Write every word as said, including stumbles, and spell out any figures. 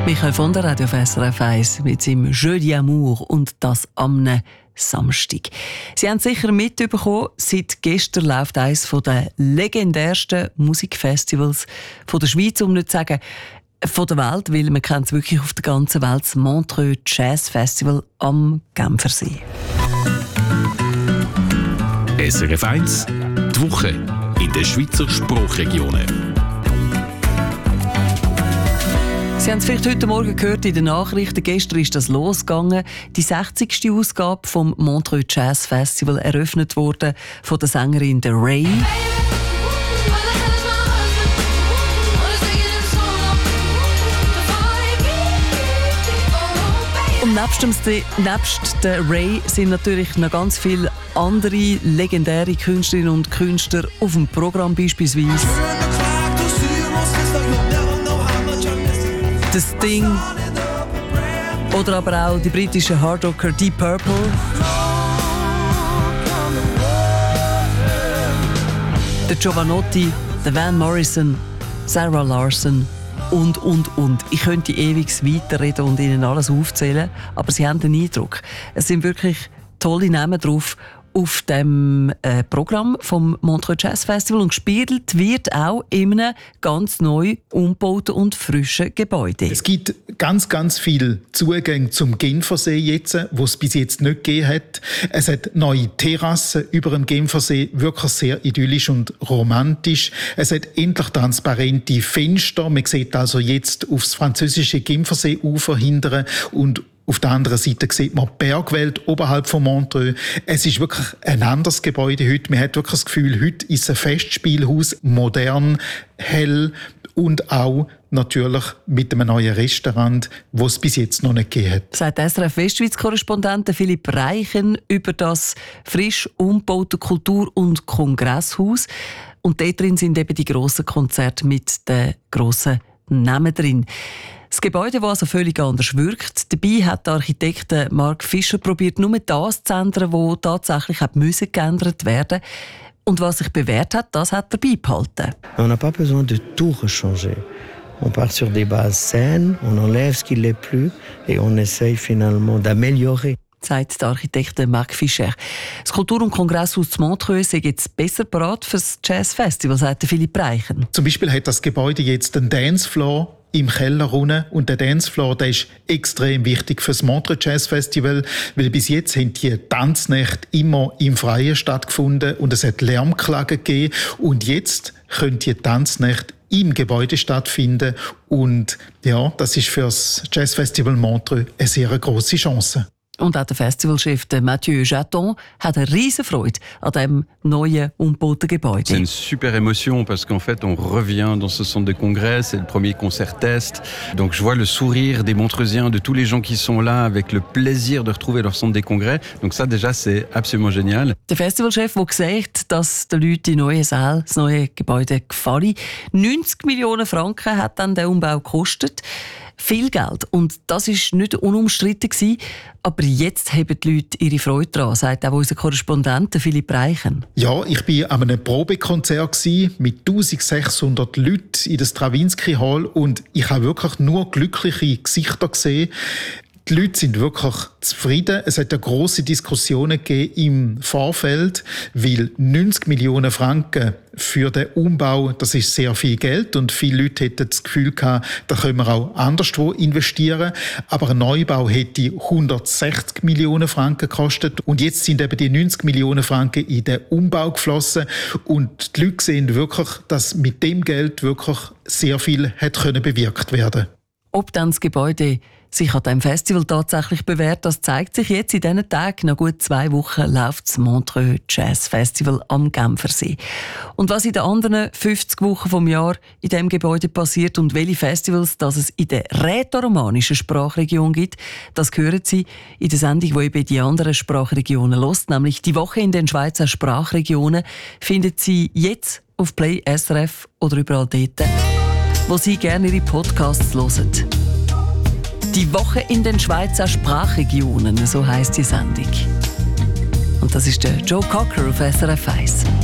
Michael von der Radio auf S R F eins mit seinem Jeu d'Amour und das am Samstag. Sie haben es sicher mitbekommen, seit gestern läuft eines der legendärsten Musikfestivals von der Schweiz, um nicht zu sagen von der Welt, weil man kennt es wirklich auf der ganzen Welt, das Montreux Jazz Festival am Genfersee. S R F eins, die Woche in den Schweizer Sprachregionen. Sie haben es vielleicht heute Morgen gehört in den Nachrichten. Gestern ist das losgegangen. Die sechzigste Ausgabe vom Montreux Jazz Festival eröffnet wurde von der Sängerin The Ray. Und nebst, dem, nebst der Ray sind natürlich noch ganz viele andere legendäre Künstlerinnen und Künstler auf dem Programm, beispielsweise The Sting oder aber auch die britischen Hardrocker Deep Purple. Der Giovanotti, der Van Morrison, Sarah Larson und, und, und. Ich könnte ewig weiterreden und Ihnen alles aufzählen, aber Sie haben den Eindruck, es sind wirklich tolle Namen drauf auf dem äh, Programm vom Montreux Jazz Festival, und gespielt wird auch in einem ganz neu umgebauten und frischen Gebäude. Es gibt ganz, ganz viele Zugänge zum Genfersee jetzt, wo es bis jetzt nicht gegeben hat. Es hat neue Terrassen über dem Genfersee, wirklich sehr idyllisch und romantisch. Es hat endlich transparente Fenster. Man sieht also jetzt aufs französische Genfersee-Ufer hindern, und auf der anderen Seite sieht man die Bergwelt oberhalb von Montreux. Es ist wirklich ein anderes Gebäude heute. Man hat wirklich das Gefühl, heute ist es ein Festspielhaus, modern, hell und auch natürlich mit einem neuen Restaurant, das es bis jetzt noch nicht gegeben hat. Sagt S R F Westschweiz-Korrespondent Philipp Reichen über das frisch umgebaute Kultur- und Kongresshaus. Und dort drin sind eben die grossen Konzerte mit den grossen Namen drin. Das Gebäude, das also völlig anders wirkt. Dabei hat der Architekt Mark Fischer probiert, nur das zu ändern, was tatsächlich hat müssen geändert werden. Und was sich bewährt hat, das hat er beibehalten. On n'a pas besoin de tout rechanger. On part sur des bases saines, on enlève ce qui l'est plus et on essaye finalement d'améliorer. Sagt der Architekt Mark Fischer. Das Kultur- und Kongresshaus zu Montreux ist jetzt besser bereit für das Jazzfestival, sagt Philipp Reichen. Zum Beispiel hat das Gebäude jetzt einen Dancefloor im Keller unten, und der Dancefloor, der ist extrem wichtig für das Montreux Jazz Festival, weil bis jetzt haben die Tanznächte immer im Freien stattgefunden und es hat Lärmklagen gegeben, und jetzt können die Tanznächte im Gebäude stattfinden, und ja, das ist für das Jazz Festival Montreux eine sehr grosse Chance. Und auch der Festivalchef Mathieu Jaton hat eine riesen Freude an diesem neuen, umgebauten Gebäude. C'est une super émotion parce qu'en fait on revient dans ce centre de congrès, c'est le premier concert test. Donc je vois le sourire des Montreusiens, de tous les gens qui sont là avec le plaisir de retrouver leur centre des congrès. Donc ça déjà c'est absolument génial. Der Festivalchef, der gesagt, dass den Leuten die neue Saal, das neue Gebäude gefallen. neunzig Millionen Franken hat dann der Umbau gekostet. Viel Geld. Und das war nicht unumstritten gewesen. Aber jetzt haben die Leute ihre Freude daran, sagt auch unser Korrespondent Philipp Reichen. Ja, ich war an einem Probekonzert mit eintausendsechshundert Leuten in der Stravinsky Hall, und ich habe wirklich nur glückliche Gesichter gesehen. Die Leute sind wirklich zufrieden. Es hat ja grosse Diskussionen gegeben im Vorfeld, weil neunzig Millionen Franken für den Umbau, das ist sehr viel Geld, und viele Leute hätten das Gefühl gehabt, da können wir auch anderswo investieren. Aber ein Neubau hätte hundertsechzig Millionen Franken gekostet, und jetzt sind eben die neunzig Millionen Franken in den Umbau geflossen, und die Leute sehen wirklich, dass mit dem Geld wirklich sehr viel hat können bewirkt werden. Ob dann das Gebäude sich an diesem Festival tatsächlich bewährt, das zeigt sich jetzt in diesen Tagen. Nach gut zwei Wochen läuft das Montreux Jazz Festival am Genfersee. Und was in den anderen fünfzig Wochen vom Jahr in diesem Gebäude passiert und welche Festivals das es in der rätoromanischen Sprachregion gibt, das hören Sie in der Sendung, die eben die anderen Sprachregionen hört, nämlich die Woche in den Schweizer Sprachregionen, finden Sie jetzt auf Play S R F oder überall dort, wo Sie gerne Ihre Podcasts hören. Die Woche in den Schweizer Sprachregionen, so heisst die Sendung. Und das ist der Joe Cocker auf S R F eins.